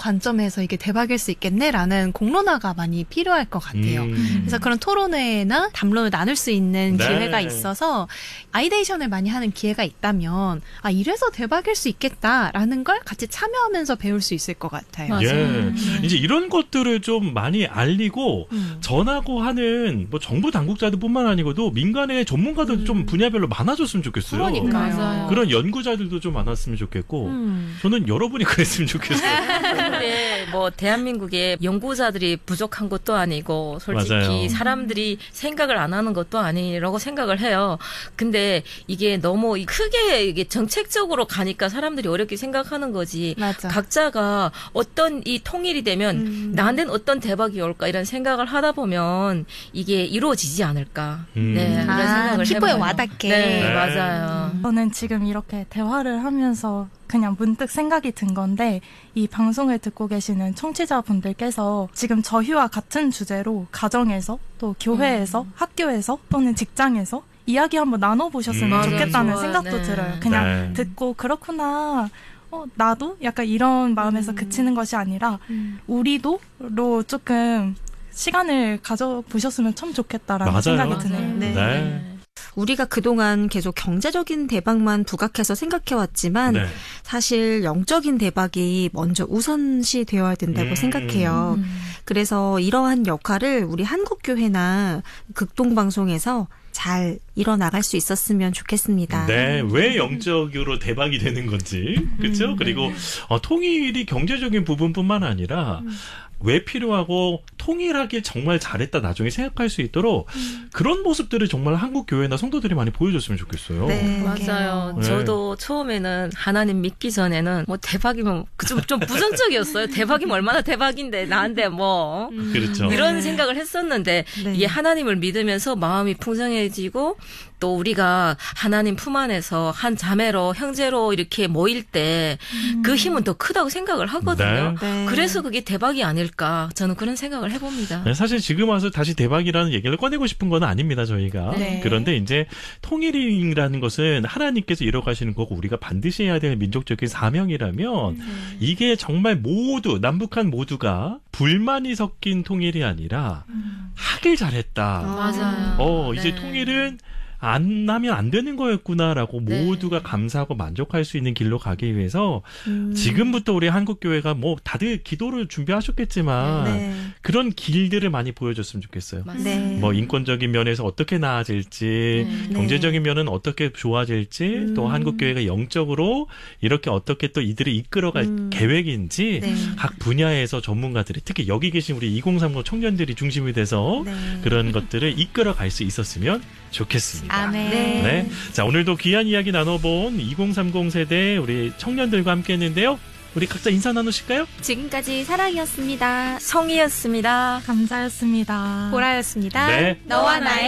관점에서 이게 대박일 수 있겠네라는 공론화가 많이 필요할 것 같아요. 그래서 그런 토론회나 담론을 나눌 수 있는 네. 기회가 있어서 아이데이션을 많이 하는 기회가 있다면 이래서 대박일 수 있겠다라는 걸 같이 참여하면서 배울 수 있을 것 같아요. 맞아요. 예. 이제 이런 것들을 좀 많이 알리고 전하고 하는 뭐 정부 당국자들뿐만 아니고도 민간의 전문가들도 좀 분야별로 많아졌으면 좋겠어요. 그러니까요. 맞아요. 그런 연구자들도 좀 많았으면 좋겠고 저는 여러분이 그랬으면 좋겠어요. 근데 뭐 대한민국에 연구자들이 부족한 것도 아니고 솔직히 맞아요. 사람들이 생각을 안 하는 것도 아니라고 생각을 해요. 근데 이게 너무 크게 이게 정책적으로 가니까 사람들이 어렵게 생각하는 거지. 맞아. 각자가 어떤 이 통일이 되면 나는 어떤 대박이 올까 이런 생각을 하다 보면 이게 이루어지지 않을까. 네, 이런 생각을 피부에 해봐요. 와닿게. 네, 네. 맞아요. 저는 지금 이렇게 대화를 하면서 그냥 문득 생각이 든 건데 이 방송을 듣고 계시는 청취자분들께서 지금 저희와 같은 주제로 가정에서 또 교회에서 학교에서 또는 직장에서 이야기 한번 나눠보셨으면 맞아요. 좋겠다는 좋아요. 생각도 네. 들어요. 그냥 네. 듣고 그렇구나. 나도 약간 이런 마음에서 그치는 것이 아니라 우리도로 조금 시간을 가져보셨으면 참 좋겠다라는 맞아요. 생각이 드네요. 네. 네. 우리가 그동안 계속 경제적인 대박만 부각해서 생각해왔지만 네. 사실 영적인 대박이 먼저 우선시 되어야 된다고 생각해요. 그래서 이러한 역할을 우리 한국교회나 극동방송에서 잘 이뤄나갈 수 있었으면 좋겠습니다. 네, 왜 영적으로 대박이 되는 건지, 그렇죠? 그리고 통일이 경제적인 부분뿐만 아니라 왜 필요하고 통일하길 정말 잘했다 나중에 생각할 수 있도록 그런 모습들을 정말 한국 교회나 성도들이 많이 보여줬으면 좋겠어요. 네. 맞아요. 네. 저도 처음에는 하나님 믿기 전에는 뭐 대박이면 좀 부정적이었어요. 대박이면 얼마나 대박인데 나한테 뭐 그렇죠. 이런 생각을 했었는데 네. 이게 하나님을 믿으면서 마음이 풍성해지고 또 우리가 하나님 품 안에서 한 자매로 형제로 이렇게 모일 때 그 힘은 더 크다고 생각을 하거든요. 네. 그래서 그게 대박이 아닐까 저는 그런 생각을 해봅니다. 네, 사실 지금 와서 다시 대박이라는 얘기를 꺼내고 싶은 건 아닙니다, 저희가. 네. 그런데 이제 통일이라는 것은 하나님께서 이뤄가시는 거고 우리가 반드시 해야 될 민족적인 사명이라면 이게 정말 모두, 남북한 모두가 불만이 섞인 통일이 아니라 하길 잘했다. 맞아요. 이제 네. 통일은 안 하면 안 되는 거였구나라고 네. 모두가 감사하고 만족할 수 있는 길로 가기 위해서 지금부터 우리 한국교회가 뭐 다들 기도를 준비하셨겠지만 네. 그런 길들을 많이 보여줬으면 좋겠어요. 맞습니다. 네. 뭐 인권적인 면에서 어떻게 나아질지, 네. 경제적인 면은 어떻게 좋아질지, 또 한국교회가 영적으로 이렇게 어떻게 또 이들을 이끌어갈 계획인지 네. 각 분야에서 전문가들이 특히 여기 계신 우리 2030 청년들이 중심이 돼서 네. 그런 것들을 이끌어갈 수 있었으면 좋겠습니다. 아멘. 네. 자, 오늘도 귀한 이야기 나눠본 2030 세대 우리 청년들과 함께 했는데요. 우리 각자 인사 나누실까요? 지금까지 사랑이었습니다. 성이었습니다. 감사였습니다. 보라였습니다. 네. 너와 나의